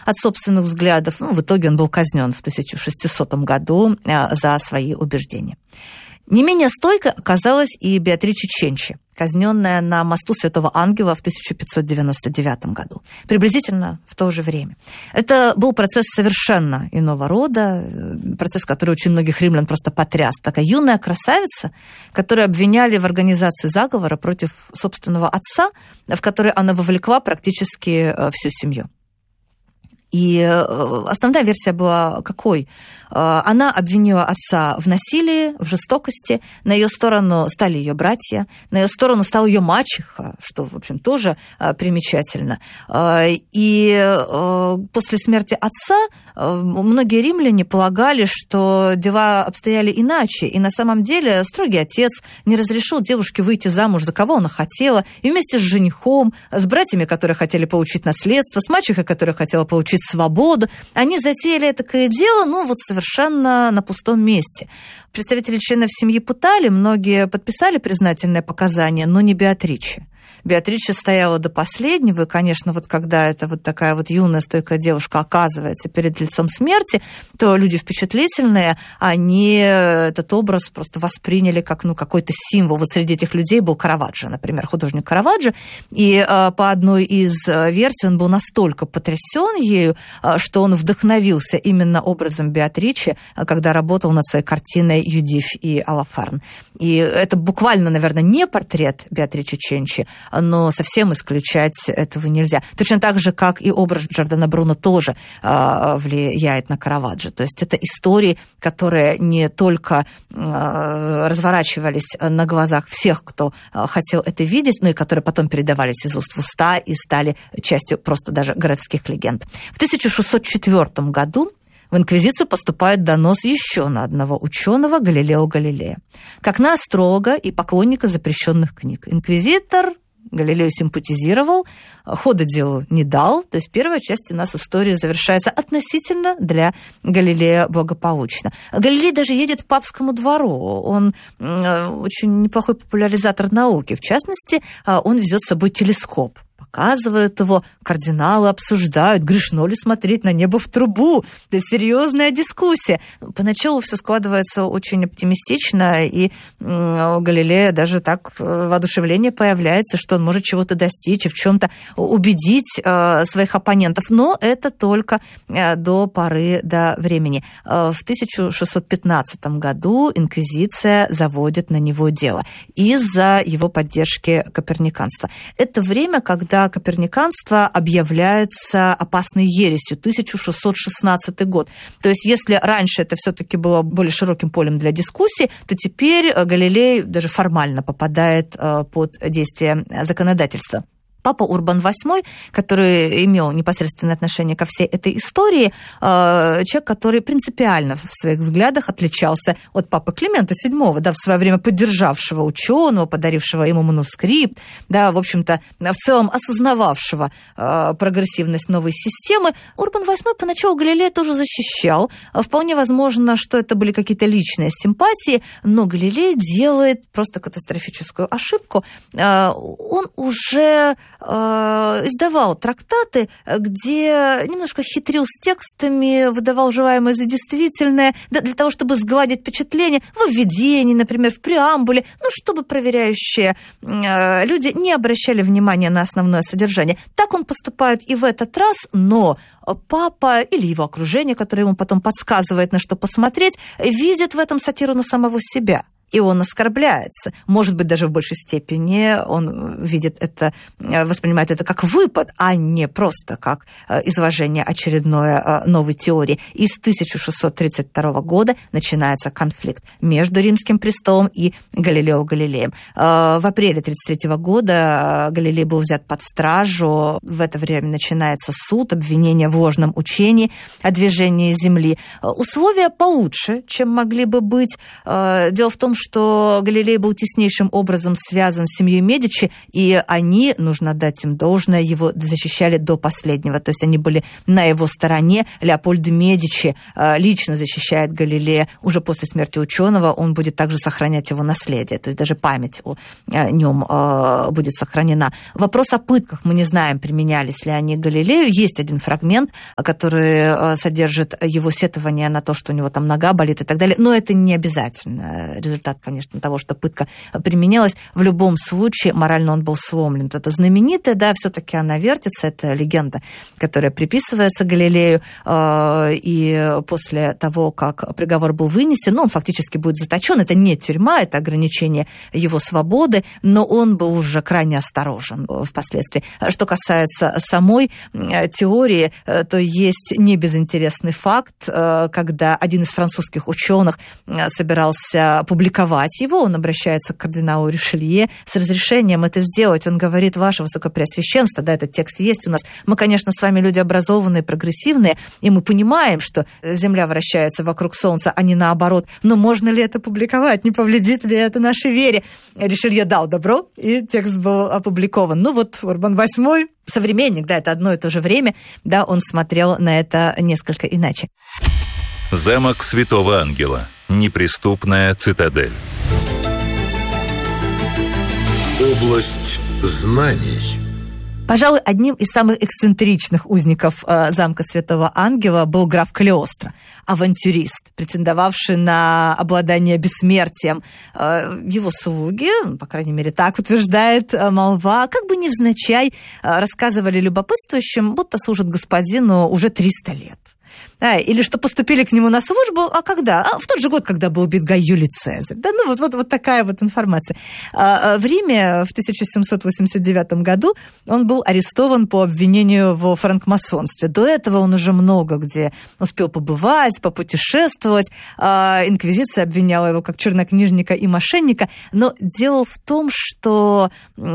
от собственных взглядов. В итоге он был казнен в 1600 году за свои убеждения. Не менее стойкой оказалась и Беатриче Ченчи, казненная на мосту Святого Ангела в 1599 году, приблизительно в то же время. Это был процесс совершенно иного рода, процесс, который очень многих римлян просто потряс. Такая юная красавица, которую обвиняли в организации заговора против собственного отца, в который она вовлекла практически всю семью. И основная версия была какой? Она обвинила отца в насилии, в жестокости. На ее сторону стали ее братья, на ее сторону стала ее мачеха, что, в общем, тоже примечательно. И после смерти отца многие римляне полагали, что дела обстояли иначе. И на самом деле строгий отец не разрешил девушке выйти замуж за кого она хотела. И вместе с женихом, с братьями, которые хотели получить наследство, с мачехой, которая хотела получить свободу, они затеяли такое дело, совершенно на пустом месте. Представители членов семьи пытали, многие подписали признательное показание, но не Беатриче. Беатриче стояла до последнего, и, конечно, когда эта такая юная, стойкая девушка оказывается перед лицом смерти, то люди впечатлительные, они этот образ просто восприняли как какой-то символ. Среди этих людей был Караваджо, например, художник Караваджо, и по одной из версий он был настолько потрясен ею, что он вдохновился именно образом Беатриче, когда работал над своей картиной «Юдифь и Алафарн». И это буквально, наверное, не портрет Беатриче Ченчи, но совсем исключать этого нельзя. Точно так же, как и образ Джордано Бруно тоже влияет на Караваджо. То есть это истории, которые не только разворачивались на глазах всех, кто хотел это видеть, но и которые потом передавались из уст в уста и стали частью просто даже городских легенд. В 1604 году в Инквизицию поступает донос еще на одного ученого, Галилео Галилея, как на астролога и поклонника запрещенных книг. Инквизитор Галилею симпатизировал, хода делу не дал, то есть первая часть у нас истории завершается относительно для Галилея благополучно. Галилей даже едет к папскому двору, он очень неплохой популяризатор науки, в частности, он везет с собой телескоп. Показывают его, кардиналы обсуждают, грешно ли смотреть на небо в трубу. Это серьезная дискуссия. Поначалу все складывается очень оптимистично, и у Галилея даже так воодушевление появляется, что он может чего-то достичь и в чем-то убедить своих оппонентов. Но это только до поры до времени. В 1615 году инквизиция заводит на него дело из-за его поддержки коперниканства. Это время, когда коперниканство объявляется опасной ересью, 1616 год. То есть если раньше это все-таки было более широким полем для дискуссий, то теперь Галилей даже формально попадает под действие законодательства. Папа Урбан VIII, который имел непосредственное отношение ко всей этой истории, человек, который принципиально в своих взглядах отличался от папы Климента VII, в свое время поддержавшего ученого, подарившего ему манускрипт, в общем-то, в целом осознававшего прогрессивность новой системы. Урбан VIII поначалу Галилея тоже защищал. Вполне возможно, что это были какие-то личные симпатии, но Галилей делает просто катастрофическую ошибку. Он уже издавал трактаты, где немножко хитрил с текстами, выдавал желаемое за действительное, для того, чтобы сгладить впечатление в введении, например, в преамбуле, чтобы проверяющие люди не обращали внимания на основное содержание. Так он поступает и в этот раз, но папа или его окружение, которое ему потом подсказывает, на что посмотреть, видит в этом сатиру на самого себя. И он оскорбляется. Может быть, даже в большей степени он видит это, воспринимает это как выпад, а не просто как изложение очередной новой теории. И с 1632 года начинается конфликт между Римским престолом и Галилео Галилеем. В апреле 1933 года Галилей был взят под стражу. В это время начинается суд, обвинение в ложном учении о движении Земли. Условия получше, чем могли бы быть. Дело в том, что Галилей был теснейшим образом связан с семьей Медичи, и они, нужно отдать им должное, его защищали до последнего. То есть они были на его стороне. Леопольд Медичи лично защищает Галилея. Уже после смерти ученого он будет также сохранять его наследие. То есть даже память о нем будет сохранена. Вопрос о пытках. Мы не знаем, применялись ли они Галилею. Есть один фрагмент, который содержит его сетование на то, что у него там нога болит и так далее. Но это не обязательно результат, конечно, того, что пытка применялась. В любом случае, морально он был сломлен. Это знаменитая, да, все-таки она вертится. Это легенда, которая приписывается Галилею. И после того, как приговор был вынесен, он фактически будет заточен. Это не тюрьма, это ограничение его свободы, но он был уже крайне осторожен впоследствии. Что касается самой теории, то есть небезынтересный факт, когда один из французских ученых собирался публиковать его, он обращается к кардиналу Ришелье с разрешением это сделать. Он говорит: ваше высокопреосвященство, да, этот текст есть у нас, мы, конечно, с вами люди образованные, прогрессивные, и мы понимаем, что Земля вращается вокруг Солнца, а не наоборот, но можно ли это публиковать, не повредит ли это нашей вере? Ришелье дал добро, и текст был опубликован. Ну вот Урбан VIII, современник, да, это одно и то же время, да, он смотрел на это несколько иначе. Замок Святого Ангела. Неприступная цитадель. Область знаний. Пожалуй, одним из самых эксцентричных узников замка Святого Ангела был граф Калиостро, авантюрист, претендовавший на обладание бессмертием. Его слуги, по крайней мере, так утверждает молва, как бы невзначай рассказывали любопытствующим, будто служат господину уже 300 лет. Или что поступили к нему на службу, а когда? В тот же год, когда был убит Гай Юлий Цезарь. Да, ну вот такая вот информация. В Риме в 1789 году он был арестован по обвинению во франкмасонстве. До этого он уже много где успел побывать, попутешествовать. Инквизиция обвиняла его как чернокнижника и мошенника. Но дело в том, что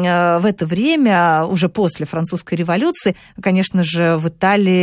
в это время, уже после французской революции, конечно же, в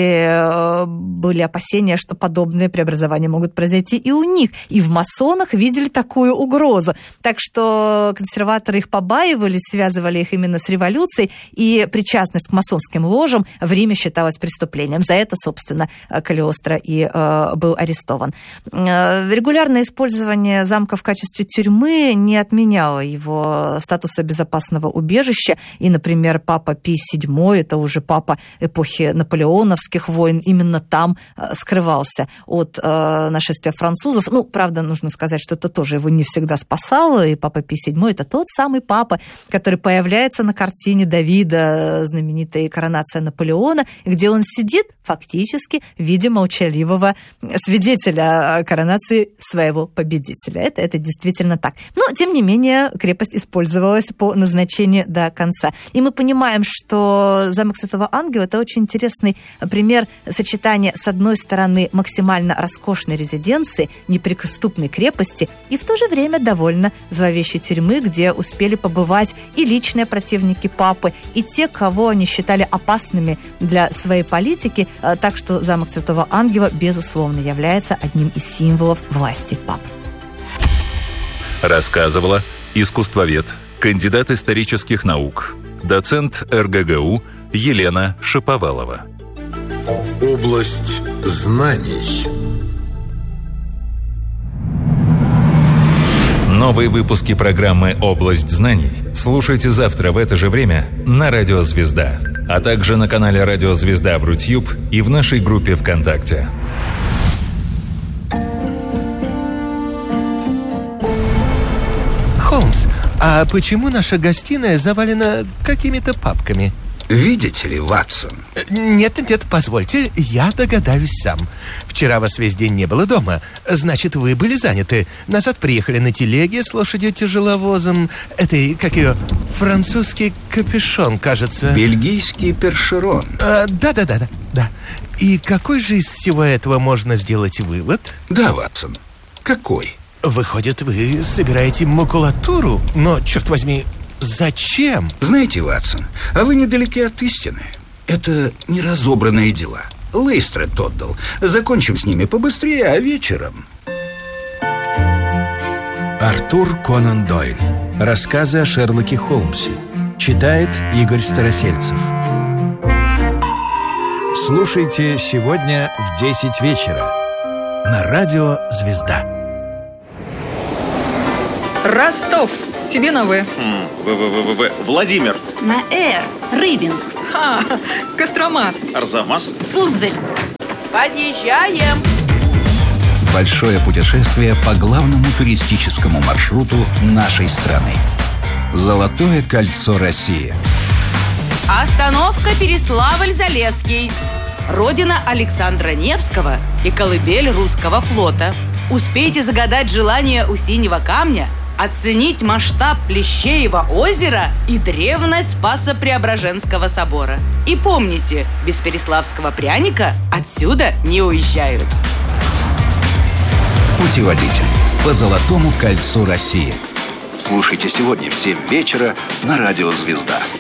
Италии были опасения, что подобные преобразования могут произойти и у них. И в масонах видели такую угрозу. Так что консерваторы их побаивались, связывали их именно с революцией, и причастность к масонским ложам в Риме считалась преступлением. За это, собственно, Калиостро и был арестован. Регулярное использование замка в качестве тюрьмы не отменяло его статуса безопасного убежища. И, например, папа Пий VII, это уже папа эпохи наполеоновских войн, именно там скрывался от нашествия французов. Ну, правда, нужно сказать, что это тоже его не всегда спасало, и папа Пий VII – это тот самый папа, который появляется на картине Давида, знаменитой «Коронация Наполеона», где он сидит фактически в виде молчаливого свидетеля коронации своего победителя. Это действительно так. Но, тем не менее, крепость использовалась по назначению до конца. И мы понимаем, что замок Святого Ангела – это очень интересный пример сочетания, с одной стороны, максимально роскошной резиденции, неприступной крепости, и в то же время довольно зловещей тюрьмы, где успели побывать и личные противники папы, и те, кого они считали опасными для своей политики. Так что замок Святого Ангела, безусловно, является одним из символов власти папы. Рассказывала искусствовед, кандидат исторических наук, доцент РГГУ Елена Шаповалова. Область знаний. Новые выпуски программы «Область знаний» слушайте завтра в это же время на Радио Звезда, а также на канале Радио Звезда в Рутьюб и в нашей группе ВКонтакте. Холмс, а почему наша гостиная завалена какими-то папками? Видите ли, Ватсон? Нет, позвольте, я догадаюсь сам. Вчера вас весь день не было дома. Значит, вы были заняты. Назад приехали на телеге с лошадью-тяжеловозом. Это, как ее, французский капюшон, кажется. Бельгийский першерон. Да. И какой же из всего этого можно сделать вывод? Да, Ватсон. Какой? Выходит, вы собираете макулатуру? Но, черт возьми, зачем? Знаете, Ватсон, а вы недалеки от истины. Это неразобранные дела. Лейстред отдал. Закончим с ними побыстрее, а вечером... Артур Конан Дойль. Рассказы о Шерлоке Холмсе. Читает Игорь Старосельцев. Слушайте сегодня в 10 вечера на радио «Звезда». Ростов. Тебе на «В». Владимир. На «Р». Рыбинск. Кострома. Арзамас. Суздаль. Подъезжаем. Большое путешествие по главному туристическому маршруту нашей страны. Золотое кольцо России. Остановка Переславль-Залесский. Родина Александра Невского и колыбель русского флота. Успейте загадать желание у синего камня, оценить масштаб Плещеева озера и древность Спасо-Преображенского собора. И помните, без переславского пряника отсюда не уезжают. Путеводитель по Золотому кольцу России. Слушайте сегодня в 7 вечера на радио «Звезда».